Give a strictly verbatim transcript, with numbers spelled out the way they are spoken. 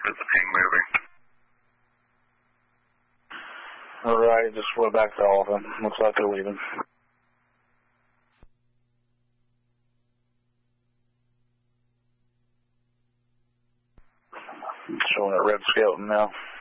is the ping moving? Alright, just flew back to all of them. Looks like they're leaving. Showing a red skeleton now.